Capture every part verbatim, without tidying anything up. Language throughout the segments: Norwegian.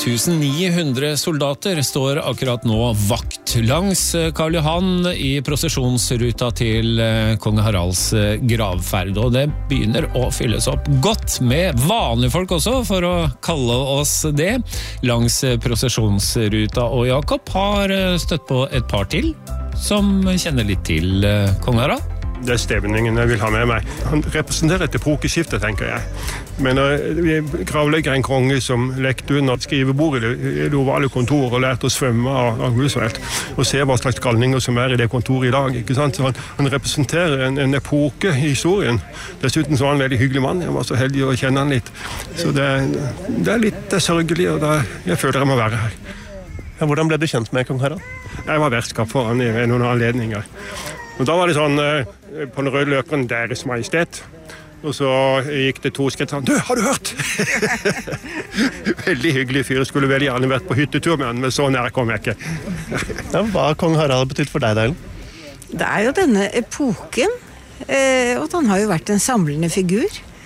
tusen ni hundre soldater står akkurat nå vakt langs Karl Johan i prosesjonsruta til kong Haralds gravferd, og det begynner å fylles opp godt med vanlige folk også, for å kalle oss det, langs prosesjonsruta, og Jakob har støtt på et par til som kjenner litt til kong Harald. Det er stemningen jeg vil ha med meg. Han representerer et epokeskifte, tenker jeg. Men vi gravlegger en konge som lekte under skrivebordet i det ovale kontoret og lærte å svømme av, av Roosevelt, og se hva slags galninger som er i det kontoret i dag. Ikke sant? Så han, han representerer en, en epoke i historien. Dessuten så var han en veldig hyggelig mann. Jeg var så heldig å kjenne han litt. Så det, det er litt det er sørgelig, og det, jeg føler jeg må være her. Ja, hvordan ble du kjent med kong Harald? Jeg var vertskap for han i noen anledninger. Og da var det sånn, på den røde løperen, Deres Majestet, og så gikk det to skritt sånn, du, har du hørt? Veldig hyggelig fyr, skulle veldig gjerne vært på hyttetur med han, men så nær kom jeg ikke. Ja, hva har kong Harald betydd for deg, Dalen? Det er jo denne epoken, og han har jo vært en samlende figur.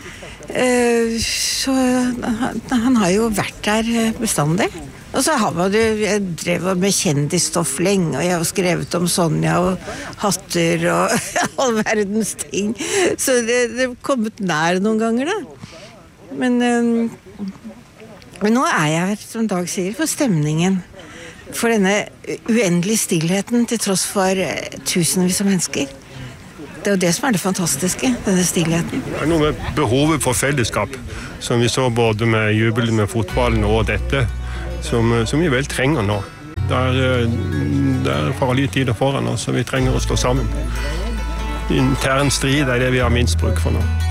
Så han har jo vært der bestandig. Og så har man jo, jeg drev med kjendisstoff lenge, og jeg har skrevet om Sonja og hatter og all verdens ting. Så det, det har kommet nær noen ganger da. Men, um, men nå er jeg her, som Dag sier, for stemningen. For denne uendelige stillheten til tross for tusenvis av mennesker. Det er jo det som er det fantastiske, denne stillheten. Det er noe med behovet for fellesskap, som vi så både med jubelen med fotballen og dette, Som, som vi vel trenger nå. Det er, det er farlige tider foran oss, så vi trenger å stå sammen. Intern strid er det vi har minst bruk for nå.